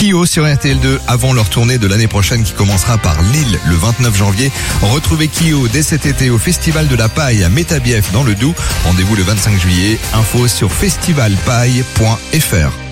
Clio sur RTL2 avant leur tournée de l'année prochaine qui commencera par Lille le 29 janvier. Retrouvez Clio dès cet été au Festival de la Paille à Métabief dans le Doubs. Rendez-vous le 25 juillet. Info sur festivalpaille.fr.